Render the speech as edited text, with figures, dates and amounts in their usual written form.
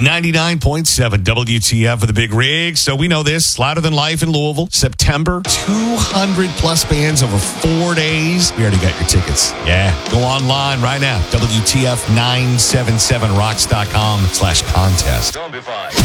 99.7 WTF for the big rig. So we know this. Louder Than Life in Louisville. September. 200 plus bands over 4 days. We already got your tickets. Yeah. Go online right now. WTF977rocks.com/contest.